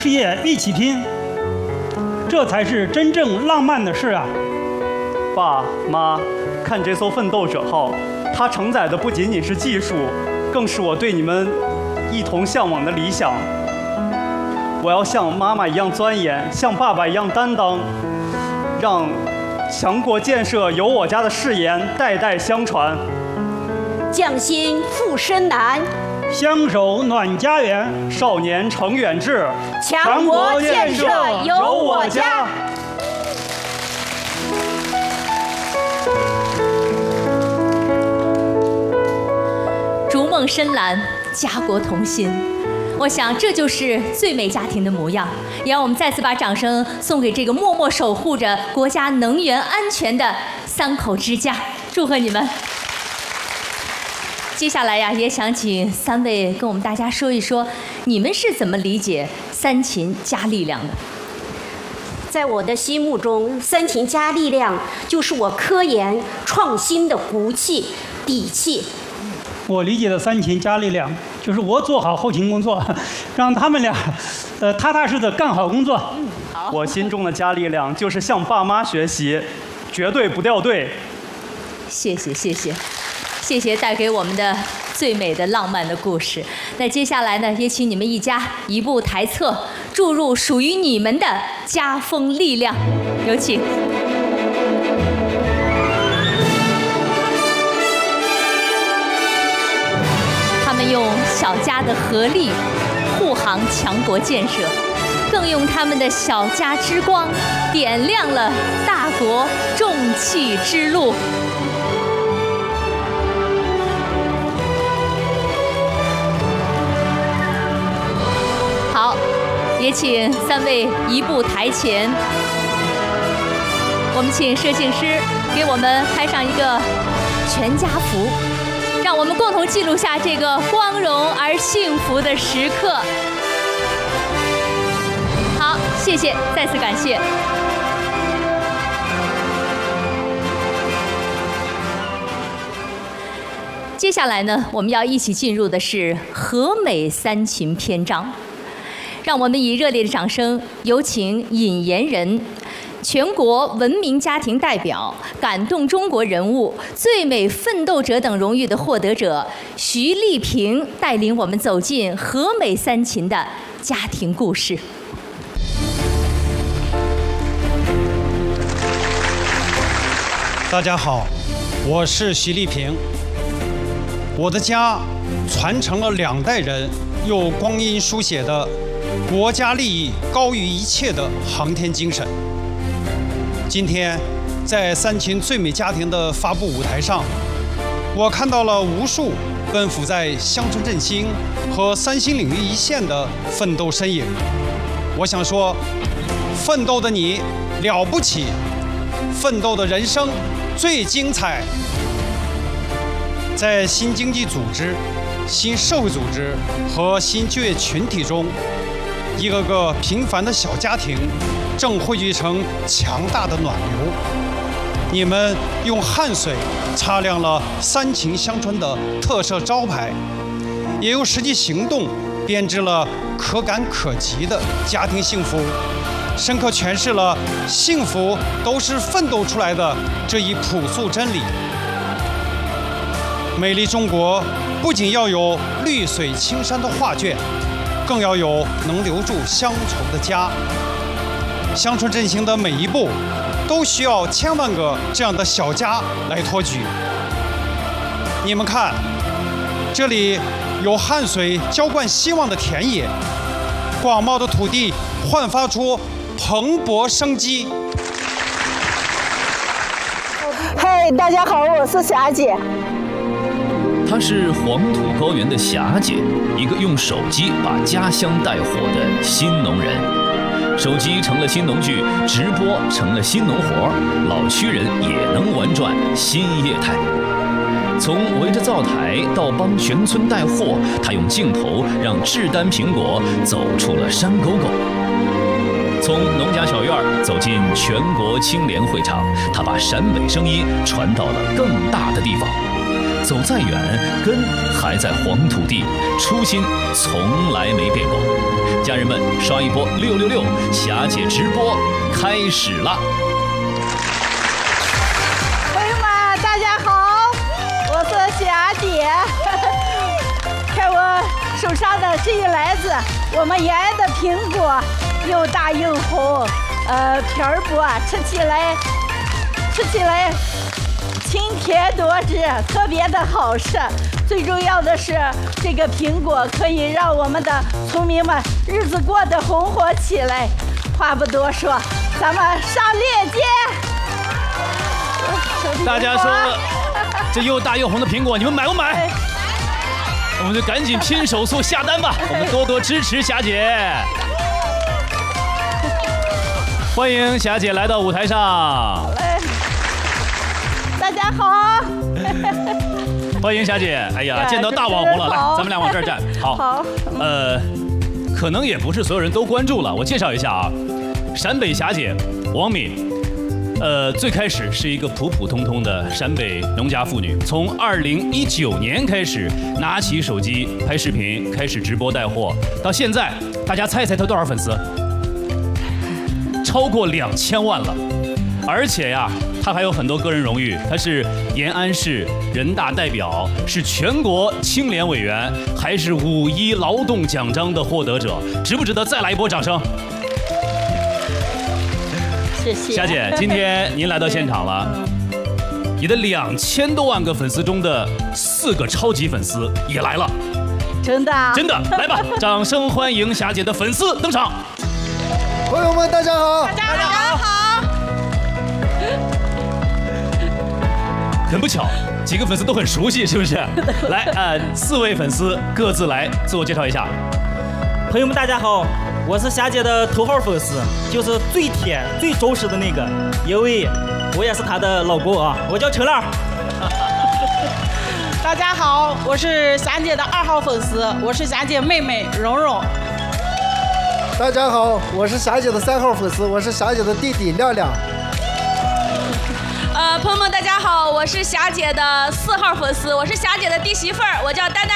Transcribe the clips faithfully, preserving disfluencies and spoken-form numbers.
事业一起拼，这才是真正浪漫的事啊！ 爸妈，看这艘奋斗者号，它承载的不仅仅是技术，更是我对你们一同向往的理想。我要像妈妈一样钻研，像爸爸一样担当，让强国建设由我家的誓言代代相传。 匠心富生难， 相守暖家园， 少年成远志， 强国建设由我家。 逐梦深蓝，家国同心。我想这就是最美家庭的模样，也让我们再次把掌声送给这个默默守护着国家能源安全的三口之家，祝贺你们！接下来呀，也想请三位跟我们大家说一说，你们是怎么理解三秦加力量的？ 在我的心目中，三秦加力量就是我科研创新的骨气、底气。 我理解的三秦加力量，就是我做好后勤工作，让他们俩，呃，踏踏实实的干好工作。 嗯，好。 我心中的加力量就是向爸妈学习，绝对不掉队。 谢谢，谢谢，谢谢带给我们的最美的浪漫的故事。那接下来呢，也请你们一家移步台侧，注入属于你们的家风力量，有请。用小家的合力护航强国建设，更用他们的小家之光点亮了大国重器之路。好，也请三位移步台前，我们请摄影师给我们拍上一个全家福。让我们共同记录下这个光荣而幸福的时刻。好，谢谢，再次感谢。接下来呢，我们要一起进入的是和美三秦篇章。让我们以热烈的掌声，有请引言人。全国文明家庭代表、感动中国人物、最美奋斗者等荣誉的获得者徐丽萍带领我们走进和美三秦的家庭故事。 大家好，我是徐丽萍。我的家传承了两代人用光阴书写的国家利益高于一切的航天精神。今天，在三秦最美家庭的发布舞台上，我看到了无数奔赴在乡村振兴和三星领域一线的奋斗身影。我想说，奋斗的你了不起，奋斗的人生最精彩。在新经济组织、新社会组织和新就业群体中，一个个平凡的小家庭正汇聚成强大的暖流。你们用汗水擦亮了三秦乡村的特色招牌，也用实际行动编织了可感可及的家庭幸福，深刻诠释了幸福都是奋斗出来的这一朴素真理。美丽中国不仅要有绿水青山的画卷，更要有能留住乡愁的家。乡村振兴的每一步，都需要千万个这样的小家来托举。你们看，这里有汗水浇灌希望的田野，广袤的土地焕发出蓬勃生机。 嗨，大家好，我是霞姐。 她是黄土高原的霞姐，一个用手机把家乡带火的新农人。手机成了新农具，直播成了新农活，老区人也能玩转新业态。从围着灶台到帮全村带货，他用镜头让志丹苹果走出了山沟沟。从农家小院走进全国青联会场，他把陕北声音传到了更大的地方。 走再远，根还在黄土地，初心从来没变过。家人们，刷一波六六六，霞姐直播开始了。 朋友们，大家好，我是霞姐。看我手上的这一篮子，我们延安的苹果又大又红，呃，皮儿薄，吃起来吃起来清甜多汁，特别的好吃。最重要的是，这个苹果可以让我们的村民们日子过得红火起来。话不多说，咱们上链接。 大家说，这又大又红的苹果，你们买不买？我们就赶紧拼手速下单吧，我们多多支持霞姐。欢迎霞姐来到舞台上。 大家好。 欢迎霞姐，哎呀，见到大网红了，来，咱们俩往这儿站。好， 好， 呃，可能也不是所有人都关注了，我介绍一下啊，陕北霞姐王敏，呃，最开始是一个普普通通的陕北农家妇女，从二零一九年开始拿起手机拍视频，开始直播带货，到现在，大家猜一猜她多少粉丝？超过两千万了。而且呀，他还有很多个人荣誉，他是延安市人大代表，是全国青联委员，还是五一劳动奖章的获得者，值不值得再来一波掌声？ 谢谢霞姐，今天您来到现场了，你的两千多万个粉丝中的四个超级粉丝也来了， 真的？ 真的，来吧，掌声欢迎霞姐的粉丝登场。 朋友们，大家好！ 大家好！大家好！ 很不巧，几个粉丝都很熟悉，是不是？来，呃，四位粉丝各自来自我介绍一下。 朋友们，大家好，我是霞姐的头号粉丝，就是最铁、最忠实的那个，因为我也是她的老公啊，我叫陈浪。 大家好，我是霞姐的二号粉丝，我是霞姐妹妹蓉蓉。 大家好，我是霞姐的三号粉丝，我是霞姐的弟弟亮亮。 呃，朋友们，大家好，我是霞姐的四号粉丝，我是霞姐的弟媳妇儿，我叫丹丹。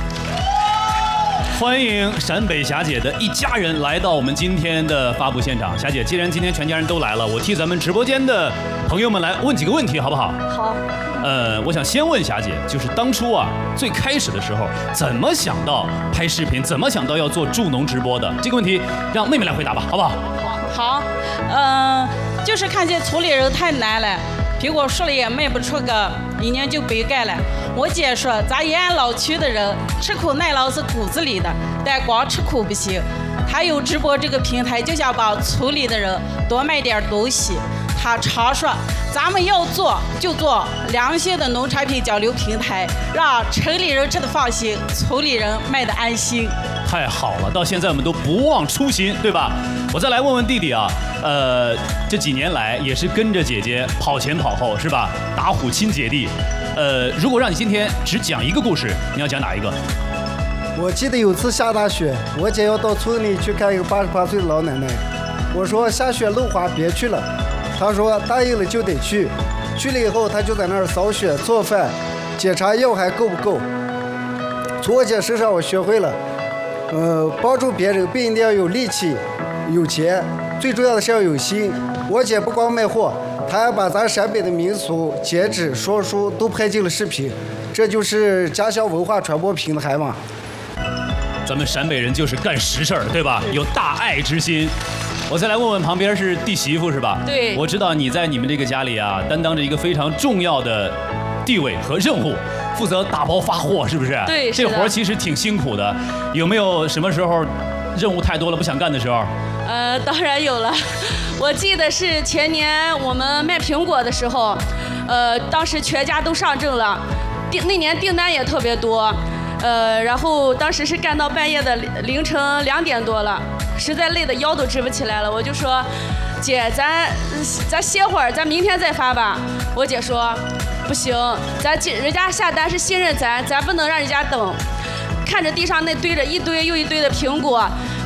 欢迎陕北霞姐的一家人来到我们今天的发布现场。霞姐，既然今天全家人都来了，我替咱们直播间的朋友们来问几个问题，好不好？ 好。 呃，我想先问霞姐，就是当初啊，最开始的时候，怎么想到拍视频，怎么想到要做助农直播的？这个问题让妹妹来回答吧，好不好？ 好，嗯、呃，就是看见村里人太难了。苹果树里也卖不出个，一年就白干了。我姐说，咱延安老区的人吃苦耐劳是骨子里的，但光吃苦不行。她有直播这个平台，就想把村里的人多卖点东西。她常说，咱们要做就做良心的农产品交流平台，让城里人吃得放心，村里人卖得安心。 太好了，到现在我们都不忘初心，对吧？我再来问问弟弟啊，呃，这几年来也是跟着姐姐跑前跑后，是吧？打虎亲姐弟。呃，如果让你今天只讲一个故事，你要讲哪一个？ 我记得有次下大雪，我姐要到村里去看一个八十八岁的老奶奶。我说下雪路滑别去了，她说答应了就得去。去了以后，她就在那儿扫雪、做饭，检查药还够不够。从我姐身上我学会了。呃，帮助别人不一定要有力气、有钱，最重要的是要有心。我姐不光卖货，她还把咱陕北的民俗、节制、说书都拍进了视频，这就是家乡文化传播平台嘛。 咱们陕北人就是干实事儿，对吧？有大爱之心。我再来问问旁边是弟媳妇是吧？ 对。 我知道你在你们这个家里啊，担当着一个非常重要的地位和任务。负责打包发货，是不是？ 对， 这活其实挺辛苦的。有没有什么时候任务太多了不想干的时候？ 呃，当然有了。我记得是前年我们卖苹果的时候，呃，当时全家都上阵了，订那年订单也特别多，呃，然后当时是干到半夜的凌晨两点多了，实在累得腰都直不起来了，我就说，姐，咱咱歇会儿，咱明天再发吧。我姐说。不行，咱人家下单是信任咱，咱不能让人家等。看着地上那堆着一堆又一堆的苹果，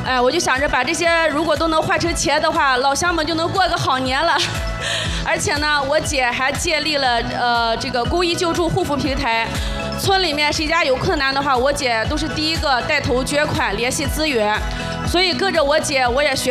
哎，我就想着把这些如果都能换成钱的话，老乡们就能过个好年了。而且呢，我姐还建立了呃这个公益救助互扶平台，村里面谁家有困难的话，我姐都是第一个带头捐款联系资源，所以跟着我姐我也学。